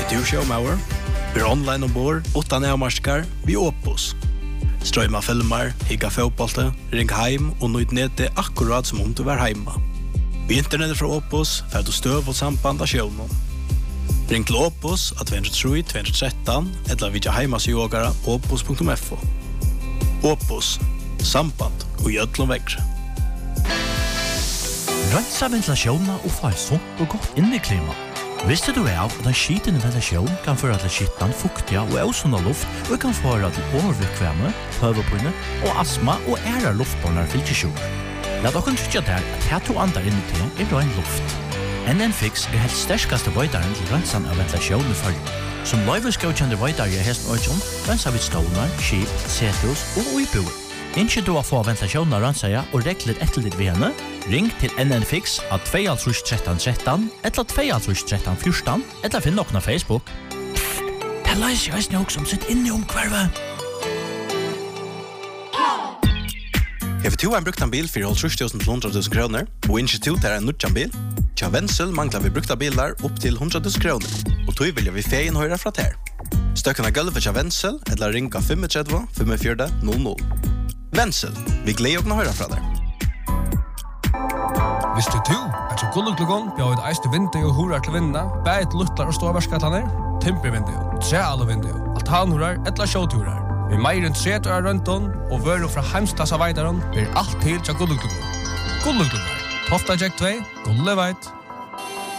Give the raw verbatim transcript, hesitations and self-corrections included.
du showmauer? Vi er online ombord, utan avmarskar, vi Opus. Strøyma filmer, higga fotbollte, ring heim og nøyd nede akkurat som om du var heima. Vi internettet fra Opus får du støv og samband av sjøvnen. Ring til Opus av två tre två ett tre eller vidja heimasjågara opus punktum f o. Opus, samband og gjødlom vekkre. Rensa ventilasjonen og få et sunt og godt inneklima. Visste du av at en skitende ventilasjon kan føre til skittan, fuktiga og ausunda luft og kan føre til overvikvemme, høvepinne og astma og æra luftbåndar fylkesjur. Lad okken tykkja der at her to andar inni til er rein luft. N N Fix er helt sterskaste veidaren til rensan av ventilasjonen i fargen. Som løyveskaukjande veidare i hesten øyjon, rensa vid stålar, skip, setus og uibuer. Innskje du å få ventilasjonen av rensaja og regler etter litt ved henne, ring til N N Fix av två tre tre tre tre eller två tre tre fjorton eller finn nokna Facebook. Pfft, det leiser jeg snakk som sitt inni om kvarve. Hever to en bruktan bil for tre tusen til hundra tusen kroner, og institut er en nutjan bil. Tja Vensel manglar vi brukta bilar opp til hundra tusen kroner, og tog vilja vi feien høyra fra ter. Støkken av gulvet tja Vensel, eller ringa tre fem tre fem fire null null. Vensel, vi gleder å høyra fra der. Visste du at så gulluglugon bjør et eiste vindu og horar til vinna, bæt luttlar og ståverskatlaner, timpervindu, treal og vindu, altanhorar, etla sjåturar. Vi meir enn tretur av røntun og vøru fra heimstassa veidaron blir alt til tja gulluglugon. Gulluglugon, Tofta Jack två, Gulle veit.